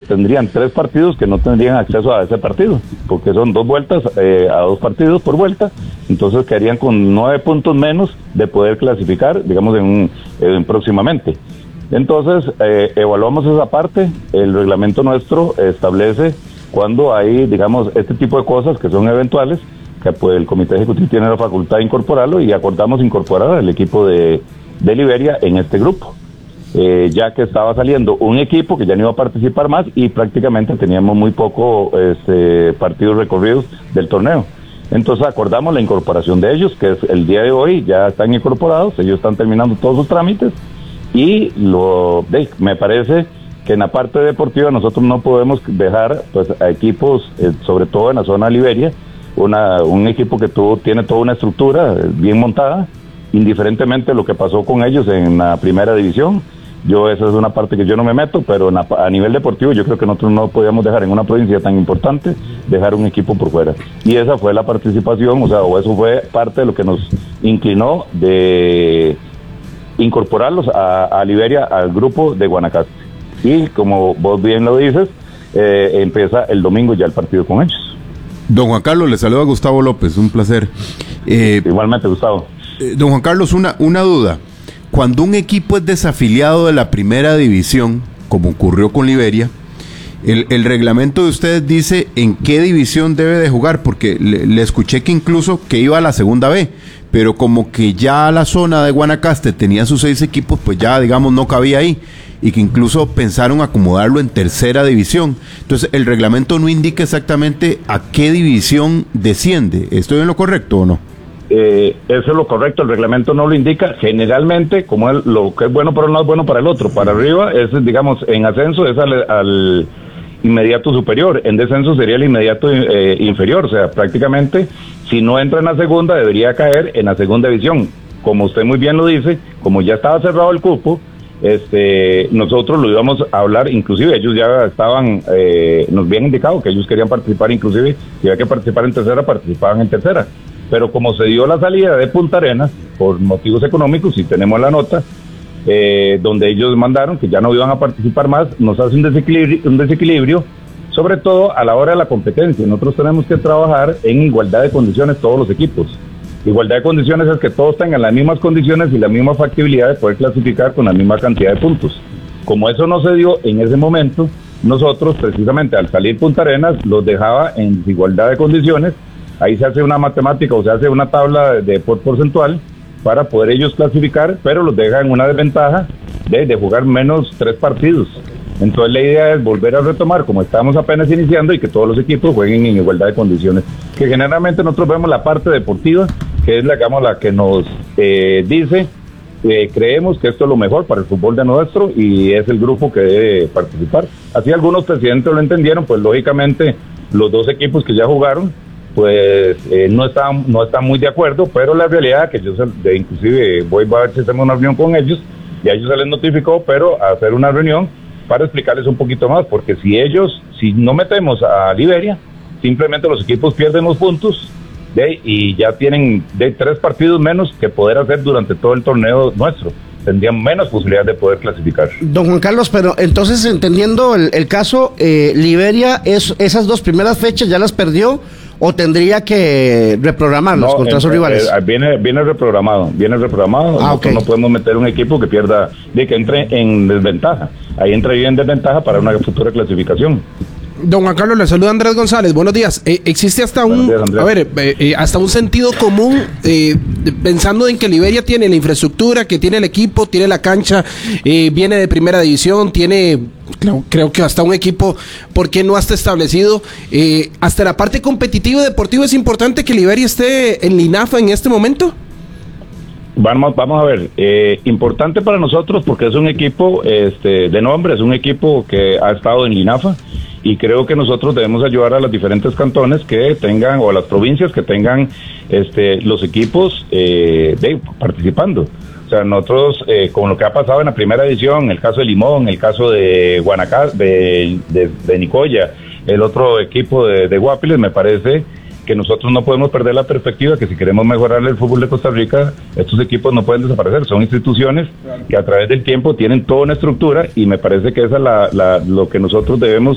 tendrían 3 partidos que no tendrían acceso a ese partido, porque son 2 vueltas a 2 partidos por vuelta, entonces quedarían con 9 puntos menos de poder clasificar, digamos, próximamente. Entonces, evaluamos esa parte. El reglamento nuestro establece cuando hay, digamos, este tipo de cosas que son eventuales, que pues el comité ejecutivo tiene la facultad de incorporarlo, y acordamos incorporar al equipo de Liberia en este grupo, ya que estaba saliendo un equipo que ya no iba a participar más y prácticamente teníamos muy poco partidos recorridos del torneo. Entonces acordamos la incorporación de ellos, que es el día de hoy, ya están incorporados, ellos están terminando todos sus trámites, y me parece que en la parte deportiva nosotros no podemos dejar pues a equipos, sobre todo en la zona de Liberia, un equipo que tiene toda una estructura bien montada, indiferentemente de lo que pasó con ellos en la primera división. Esa es una parte que yo no me meto, pero a nivel deportivo yo creo que nosotros no podíamos dejar en una provincia tan importante, dejar un equipo por fuera. Y esa fue la participación, o eso fue parte de lo que nos inclinó de incorporarlos a Liberia, al grupo de Guanacaste. Y como vos bien lo dices, empieza el domingo ya el partido con ellos. Don Juan Carlos, le saluda Gustavo López, un placer. Igualmente, Gustavo. Don Juan Carlos, una duda. Cuando un equipo es desafiliado de la primera división, como ocurrió con Liberia, el reglamento de ustedes dice en qué división debe de jugar, porque le escuché que incluso que iba a la segunda B, pero como que ya la zona de Guanacaste tenía sus 6 equipos, pues ya, digamos, no cabía ahí, y que incluso pensaron acomodarlo en tercera división. Entonces, el reglamento no indica exactamente a qué división desciende. ¿Estoy en lo correcto o no? Eso es lo correcto, el reglamento no lo indica. Generalmente, como lo que es bueno para uno es bueno para el otro. Para arriba, digamos, en ascenso es al inmediato superior, en descenso sería el inmediato inferior. O sea, prácticamente, si no entra en la segunda, debería caer en la segunda división. Como usted muy bien lo dice, como ya estaba cerrado el cupo, nosotros lo íbamos a hablar, inclusive ellos ya estaban, nos habían indicado que ellos querían participar, inclusive si había que participar en tercera, participaban en tercera. Pero como se dio la salida de Punta Arenas, por motivos económicos, y tenemos la nota, donde ellos mandaron que ya no iban a participar más, nos hace un desequilibrio, sobre todo a la hora de la competencia. Nosotros tenemos que trabajar en igualdad de condiciones todos los equipos. Igualdad de condiciones es que todos tengan las mismas condiciones y la misma factibilidad de poder clasificar con la misma cantidad de puntos. Como eso no se dio en ese momento, nosotros precisamente al salir Punta Arenas los dejaba en desigualdad de condiciones. Ahí se hace una matemática o se hace una tabla de porcentual para poder ellos clasificar, pero los deja en una desventaja de jugar menos 3 partidos. Entonces la idea es volver a retomar como estamos apenas iniciando y que todos los equipos jueguen en igualdad de condiciones. Que generalmente nosotros vemos la parte deportiva, que es la que nos dice, creemos que esto es lo mejor para el fútbol de nuestro y es el grupo que debe participar. Así algunos presidentes lo entendieron, pues lógicamente los 2 equipos que ya jugaron, pues no están muy de acuerdo, pero la realidad es que yo inclusive voy a ver si hacemos una reunión con ellos, y a ellos se les notificó, pero a hacer una reunión para explicarles un poquito más, porque si no metemos a Liberia, simplemente los equipos pierden los puntos y ya tienen 3 partidos menos que poder hacer durante todo el torneo nuestro. Tendrían menos posibilidad de poder clasificar. Don Juan Carlos, pero entonces entendiendo el caso, Liberia, esas 2 primeras fechas ya las perdió, ¿o tendría que reprogramarlos contra sus rivales? Viene reprogramado. Nosotros okay. No podemos meter un equipo que pierda, que entre en desventaja. Ahí entraría en desventaja para una futura clasificación. Don Juan Carlos, le saluda Andrés González. Buenos días. Existe hasta hasta un sentido común, pensando en que Liberia tiene la infraestructura, que tiene el equipo, tiene la cancha, viene de primera división, tiene, creo que hasta un equipo, ¿por qué no hasta establecido? Hasta la parte competitiva y deportiva es importante que Liberia esté en Linafa en este momento. Vamos a ver, importante para nosotros porque es un equipo de nombre, es un equipo que ha estado en Linafa, y creo que nosotros debemos ayudar a los diferentes cantones que tengan, o a las provincias que tengan los equipos participando. O sea, nosotros, con lo que ha pasado en la primera edición, el caso de Limón, el caso de Guanacaste, de Nicoya, el otro equipo de Guapiles, me parece que nosotros no podemos perder la perspectiva que si queremos mejorar el fútbol de Costa Rica, estos equipos no pueden desaparecer. Son instituciones que a través del tiempo tienen toda una estructura, y me parece que esa es lo que nosotros debemos